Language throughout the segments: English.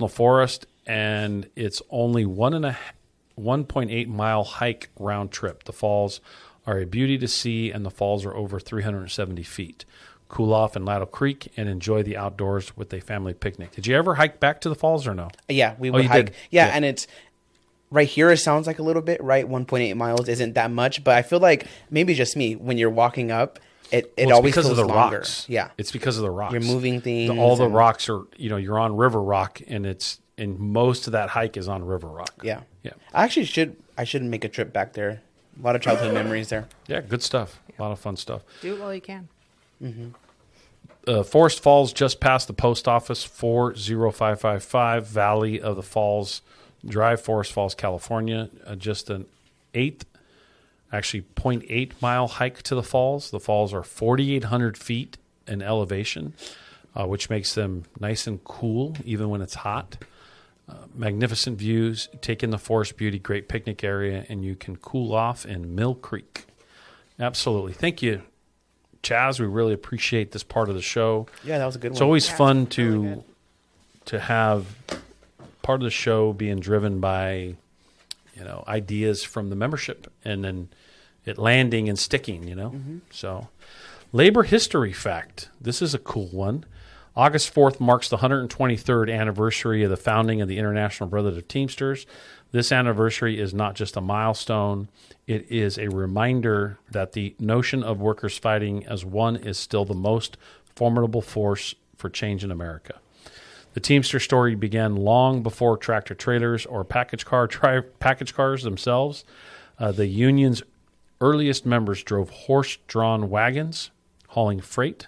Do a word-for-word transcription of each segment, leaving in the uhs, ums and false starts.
National Forest, and it's only one and a one point eight mile hike round trip. The falls are a beauty to see, and the falls are over three hundred seventy feet. Cool off in Lattle Creek and enjoy the outdoors with a family picnic. Did you ever hike back to the falls or no? Yeah, we Oh, would you hike. did? Yeah, Yeah. and it's right here. It sounds like a little bit, right? one point eight miles isn't that much, but I feel like maybe just me. When you're walking up, it, it Well, it's always because feels of the longer. rocks. Yeah, It's because of the rocks. You're moving things. The, all the and- rocks are, you know, you're on river rock, and it's and most of that hike is on river rock. Yeah, Yeah. I actually should. I should make a trip back there. A lot of childhood memories there. Yeah, good stuff. A lot of fun stuff. Do it while you can. Uh, Forest Falls, just past the post office, four zero five five five, Valley of the Falls Drive, Forest Falls, California. Uh, just an eighth, actually zero point eight mile hike to the falls. The falls are forty-eight hundred feet in elevation, uh, which makes them nice and cool even when it's hot. Uh, magnificent views, take in the forest beauty, great picnic area, and you can cool off in Mill Creek. Absolutely. Thank you, Chaz. We really appreciate this part of the show. Yeah, that was a good It's one. always Yeah, fun it's really to good. to have part of the show being driven by, you know, ideas from the membership and then it landing and sticking, you know. Mm-hmm. So, labor history fact. This is a cool one. August fourth marks the one hundred twenty-third anniversary of the founding of the International Brotherhood of Teamsters. This anniversary is not just a milestone, it is a reminder that the notion of workers fighting as one is still the most formidable force for change in America. The Teamster story began long before tractor trailers or package car tri- package cars themselves. Uh, the union's earliest members drove horse-drawn wagons hauling freight,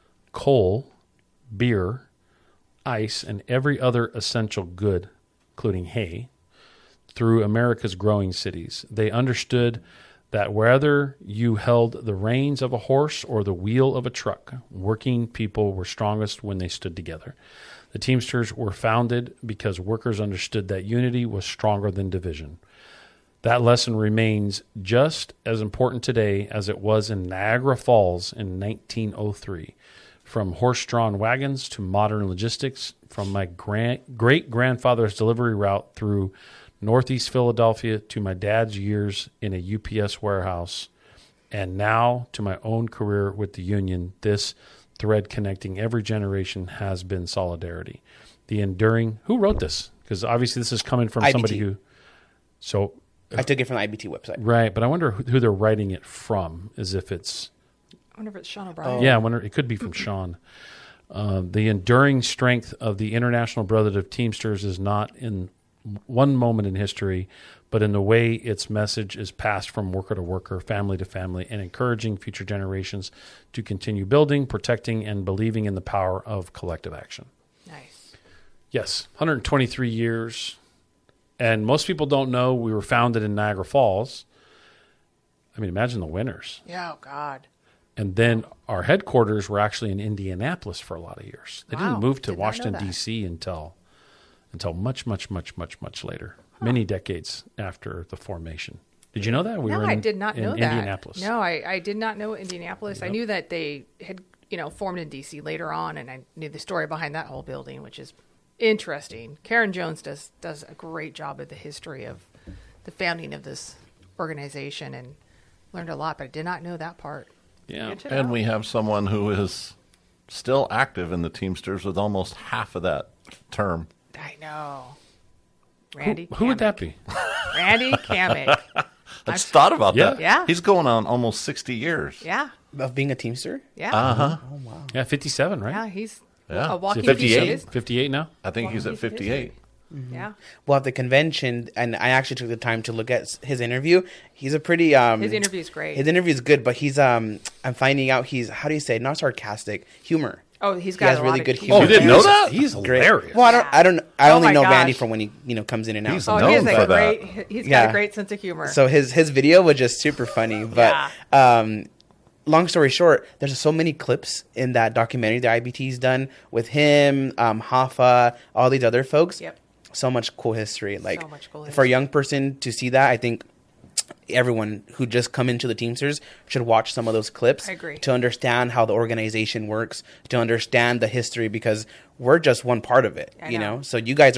coal, beer, ice, and every other essential good, including hay, through America's growing cities. They understood that whether you held the reins of a horse or the wheel of a truck, working people were strongest when they stood together. The Teamsters were founded because workers understood that unity was stronger than division. That lesson remains just as important today as it was in Niagara Falls in nineteen oh three. From horse-drawn wagons to modern logistics, from my grand, great-grandfather's delivery route through Northeast Philadelphia to my dad's years in a U P S warehouse, and now to my own career with the union, this thread connecting every generation has been solidarity. The enduring... Who wrote this? Because obviously this is coming from I B T. somebody who... So, I took it from the I B T website. right, but I wonder who, who they're writing it from, as if it's... I wonder if it's Sean O'Brien. Yeah, I wonder, it could be from Sean. Uh, the enduring strength of the International Brotherhood of Teamsters is not in one moment in history, but in the way its message is passed from worker to worker, family to family, and encouraging future generations to continue building, protecting, and believing in the power of collective action. Nice. Yes, one hundred twenty-three years. And most people don't know we were founded in Niagara Falls. I mean, imagine the winners. Yeah, oh, God. And then our headquarters were actually in Indianapolis for a lot of years. They Wow, didn't move to did not know Washington, that. D C until until much, much, much, much, much later, many decades after the formation. Did you know that? We no, were in, I did not in know that. Indianapolis. No, I, I did not know Indianapolis. I Yep. knew that they had, you know, formed in D C later on, and I knew the story behind that whole building, which is interesting. Karen Jones does does a great job of the history of the founding of this organization, and learned a lot, but I did not know that part. Yeah. Good to And know. we have someone who is still active in the Teamsters with almost half of that term. I know. Who, Randy who would that Kamek. be? Randy Kamek. I just thought about Yeah. that. Yeah. He's going on almost sixty years. Yeah. Of being a Teamster? Yeah. Uh-huh. Yeah, fifty-seven, right? Yeah, he's Yeah. a walking Is it fifty-eight? piece of fifty-eight now? I think he's Walking at piece of fifty-eight. history. Yeah. Well, at the convention, and I actually took the time to look at s- his interview. He's a pretty um His interview's great. His interview's good, but he's um I'm finding out he's how do you say it? Not sarcastic, humor. Oh, he's He got has a really lot good of humor. Oh, you didn't know He's- that? He's Great. hilarious. Well, I don't I don't I Oh only my know gosh. Randy from when he you know comes in and out. He's Oh, known he has for a that. great. He's got Yeah. a great sense of humor. So his his video was just super funny. But um, long story short, there's so many clips in that documentary that I B T's done with him, um, Hoffa, all these other folks. Yep. So much cool history. Like much cool for a history. young person to see that, I think everyone who just come into the Teamsters should watch some of those clips I agree. to understand how the organization works, to understand the history, because we're just one part of it. I you know. know, so you guys